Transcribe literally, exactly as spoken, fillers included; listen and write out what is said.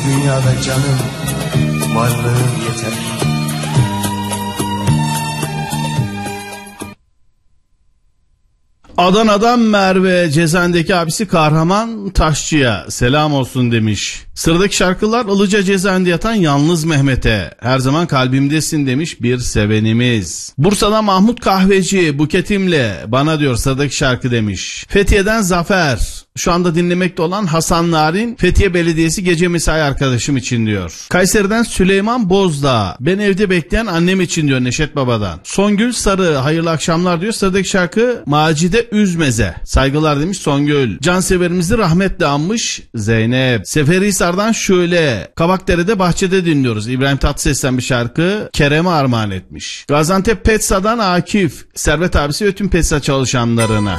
Dünyada canım, varlığım yeter. Adana'dan Merve, Cezen'deki abisi Kahraman Taşçı'ya selam olsun demiş. Sıradaki şarkılar Ilıca Cezen'de yatan Yalnız Mehmet'e her zaman kalbimdesin demiş bir sevenimiz. Bursa'dan Mahmut Kahveci Buketimle bana diyor sıradaki şarkı demiş. Fethiye'den Zafer, şu anda dinlemekte olan Hasan Narin, Fethiye Belediyesi gece mesai arkadaşım için diyor. Kayseri'den Süleyman Bozdağ, ben evde bekleyen annem için diyor Neşet Baba'dan. Songül Sarı, hayırlı akşamlar diyor. Sıradaki şarkı Macide Üzmeze, saygılar demiş Songül. Canseverimizi rahmetle anmış Zeynep. Seferihisar'dan şöyle, Kabakdere'de bahçede dinliyoruz. İbrahim Tatlıses'ten bir şarkı Kerem'e armağan etmiş. Gaziantep Petsa'dan Akif, Servet abisi ve tüm Petsa çalışanlarına.